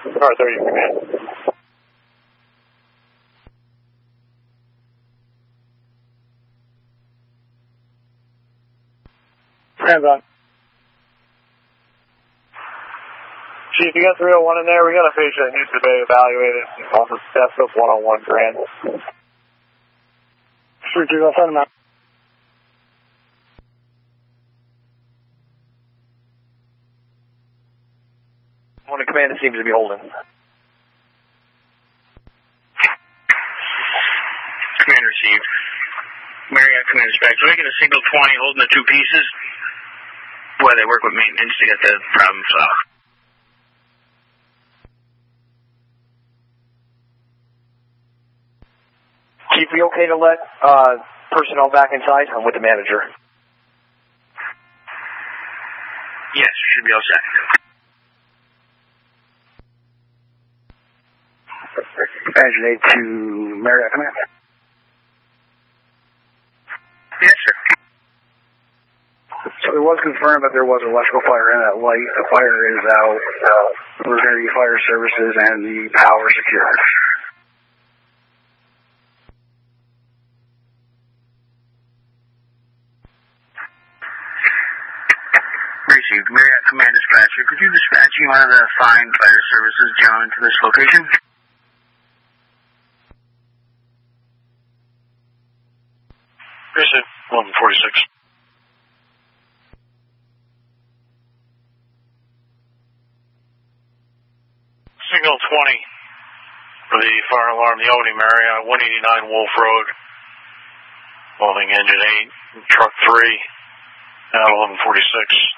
Star 30 command. Hands on. Chief, you got 301 in there. We got a patient that needs to be evaluated on the steps of 101 Grand. Sure, dude, I'll send him out. One in command that seems to be holding. Command received. Marriott command dispatch. Making a signal 20, holding the two pieces. Boy, they work with maintenance to get the problem solved. Chief, are you okay to let personnel back inside? I'm with the manager. Yes, should be all set. Paginate to Marriott command. Yes, sir. So it was confirmed that there was electrical fire in that light. The fire is out. We're going to be fire services and the power secured. Received. Marriott command dispatcher. Could you dispatch one of the fine fire services gentlemen to this location? Received. 1146. Signal 20 for the fire alarm, the Albany Marriott, 189 Wolf Road. Holding engine 8, truck 3, at 1146.